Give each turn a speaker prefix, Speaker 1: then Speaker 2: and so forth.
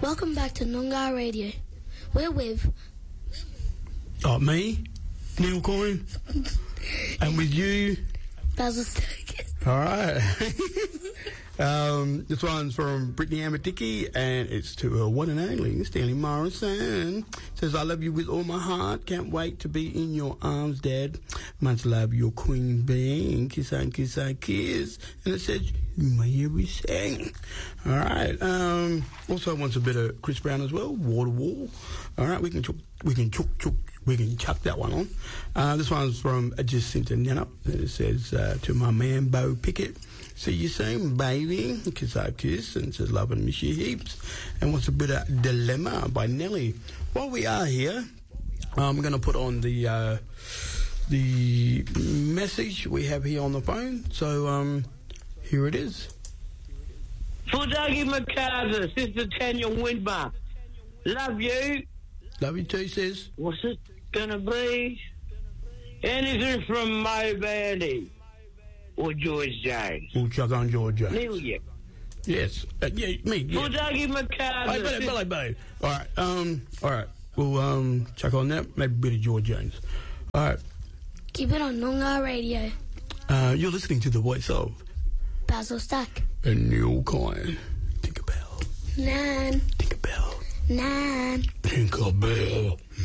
Speaker 1: Welcome back to Noongar Radio. We're with...
Speaker 2: me, Neil Coyne, and with you...
Speaker 1: Basil Sturgis.
Speaker 2: All right. This one's from Brittany Amadicki, and it's to her one and only Stanley Morrison. Says, I love you with all my heart. Can't wait to be in your arms, Dad. Much love, your queen bee. Kiss on, kiss on, kiss. And it says, you may hear me sing. All right. Also wants a bit of Chris Brown as well. Water Wall. All right. We can chuck that one on. This one's from Jacinta Nana. It says, to my man, Bo Pickett. See you soon, baby. Kiss I kiss, and says love and miss you heaps. And what's a bit of Dilemma by Nelly. While we are here, I'm going to put on the message we have here on the phone. So here it is.
Speaker 3: For Dougie McArthur, Sister Tanya Windmar. Love you.
Speaker 2: Love you too, sis.
Speaker 3: What's it going to be? Anything from Mo Bandy. Or George Jones.
Speaker 2: We'll chuck on George Jones.
Speaker 3: Neil, yeah.
Speaker 2: Yes. Yeah, me. Yeah.
Speaker 3: For Dougie McArthur.
Speaker 2: Billy. All right. We'll chuck on that. Maybe a bit of George Jones. All right.
Speaker 1: Keep it on Noongar Radio.
Speaker 2: You're listening to the voice of
Speaker 1: Basil Stack.
Speaker 2: And Neil Coyne. Tinkerbell.
Speaker 1: Nan.
Speaker 2: Tinkerbell.
Speaker 1: Nan.
Speaker 2: Tinkerbell.